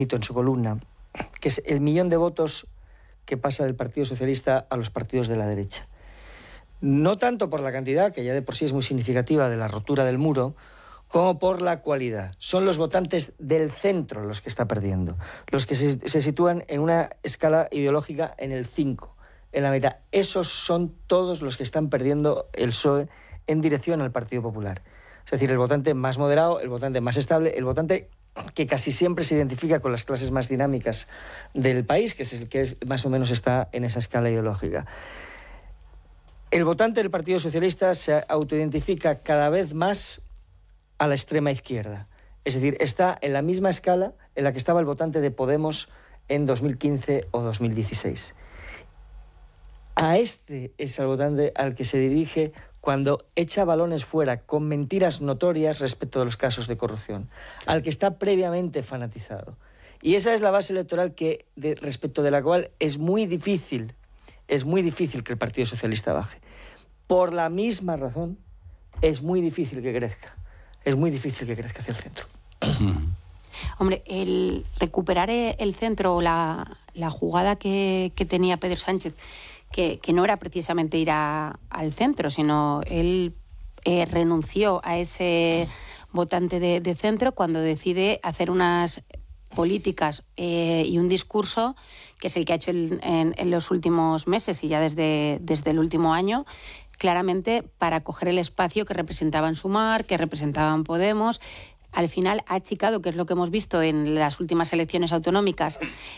en su columna, que es el millón de votos que pasa del Partido Socialista a los partidos de la derecha. No tanto por la cantidad, que ya de por sí es muy significativa, de la rotura del muro, como por la cualidad. Son los votantes del centro los que está perdiendo, los que se sitúan en una escala ideológica en el 5, en la mitad. Esos son todos los que están perdiendo el PSOE en dirección al Partido Popular. Es decir, el votante más moderado, el votante más estable, el votante que casi siempre se identifica con las clases más dinámicas del país, que es el que más o menos está en esa escala ideológica. El votante del Partido Socialista se autoidentifica cada vez más a la extrema izquierda. Es decir, está en la misma escala en la que estaba el votante de Podemos en 2015 o 2016. A este es el votante al que se dirige cuando echa balones fuera con mentiras notorias respecto de los casos de corrupción, al que está previamente fanatizado. Y esa es la base electoral respecto de la cual es muy difícil que el Partido Socialista baje. Por la misma razón, es muy difícil que crezca. Es muy difícil que crezca hacia el centro. Hombre, el recuperar el centro o la jugada que tenía Pedro Sánchez, que no era precisamente ir al centro, sino él renunció a ese votante de centro cuando decide hacer unas políticas y un discurso que es el que ha hecho en los últimos meses y ya desde el último año, claramente para coger el espacio que representaban Sumar, que representaban Podemos. Al final ha achicado, que es lo que hemos visto en las últimas elecciones autonómicas,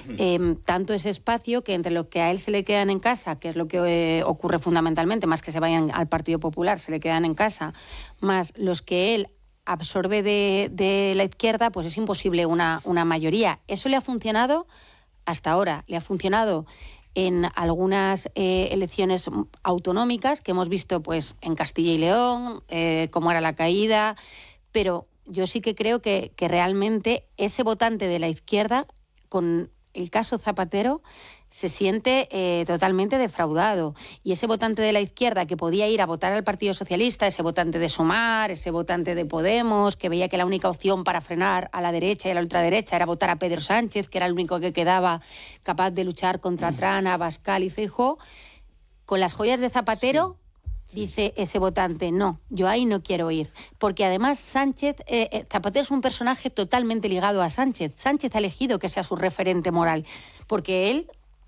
tanto ese espacio que entre los que a él se le quedan en casa, que es lo que ocurre fundamentalmente, más que se vayan al Partido Popular, se le quedan en casa, más los que él absorbe de la izquierda, pues es imposible una mayoría. Eso le ha funcionado hasta ahora, le ha funcionado en algunas elecciones autonómicas que hemos visto pues en Castilla y León, cómo era la caída, pero yo sí que creo que realmente ese votante de la izquierda, con el caso Zapatero, se siente totalmente defraudado. Y ese votante de la izquierda que podía ir a votar al Partido Socialista, ese votante de Sumar, ese votante de Podemos, que veía que la única opción para frenar a la derecha y a la ultraderecha era votar a Pedro Sánchez, que era el único que quedaba capaz de luchar contra Trana, Abascal y Feijóo, con las joyas de Zapatero... Sí. Dice ese votante, no, yo ahí no quiero ir. Porque además Zapatero es un personaje totalmente ligado a Sánchez. Sánchez ha elegido que sea su referente moral, porque él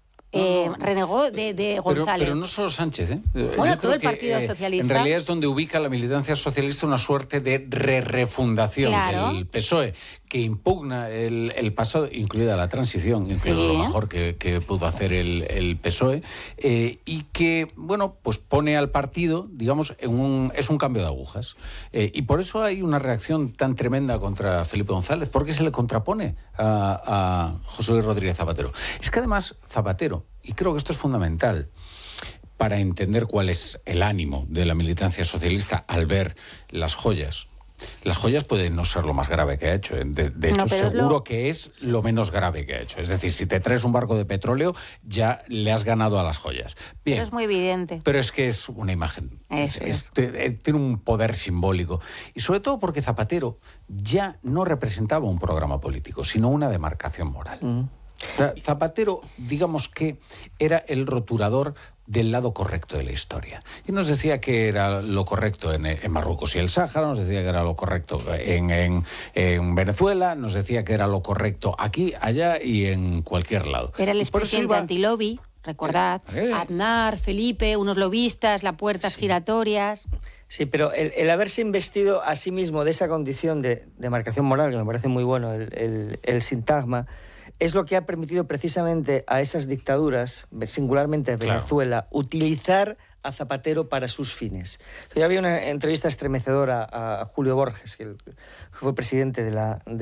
renegó de González. Pero no solo Sánchez, ¿eh? Bueno, todo el Partido Socialista. En realidad es donde ubica la militancia socialista una suerte de refundación del PSOE, que impugna el pasado, incluida la transición, incluido lo mejor que pudo hacer el PSOE, y que, bueno, pues pone al partido, digamos, es un cambio de agujas. Y por eso hay una reacción tan tremenda contra Felipe González, porque se le contrapone a José Luis Rodríguez Zapatero. Es que además Zapatero, y creo que esto es fundamental para entender cuál es el ánimo de la militancia socialista al ver las joyas. Las joyas pueden no ser lo más grave que ha hecho. De hecho, seguro que es lo menos grave que ha hecho. Es decir, si te traes un barco de petróleo, ya le has ganado a las joyas. Bien, pero es muy evidente. Pero es que es una imagen. Tiene un poder simbólico. Y sobre todo porque Zapatero ya no representaba un programa político, sino una demarcación moral. O sea, Zapatero, digamos que era el roturador del lado correcto de la historia. Y nos decía que era lo correcto en Marruecos y el Sáhara, nos decía que era lo correcto en Venezuela, nos decía que era lo correcto aquí, allá y en cualquier lado. Era el expresidente antilobby, recordad, Aznar, Felipe, unos lobistas, las puertas giratorias... Sí, pero el haberse investido a sí mismo de esa condición de demarcación moral, que me parece muy bueno el sintagma, es lo que ha permitido precisamente a esas dictaduras, singularmente a Venezuela, utilizar a Zapatero para sus fines. Yo había una entrevista estremecedora a Julio Borges, que fue presidente de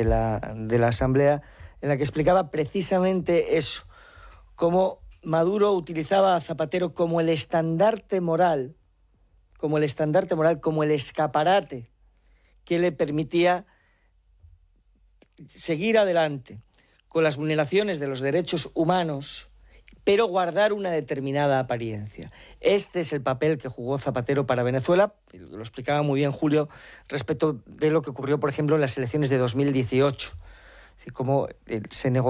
la Asamblea, en la que explicaba precisamente eso, cómo Maduro utilizaba a Zapatero como el estandarte moral, como el escaparate que le permitía seguir adelante con las vulneraciones de los derechos humanos, pero guardar una determinada apariencia. Este es el papel que jugó Zapatero para Venezuela, lo explicaba muy bien Julio, respecto de lo que ocurrió, por ejemplo, en las elecciones de 2018, como se negó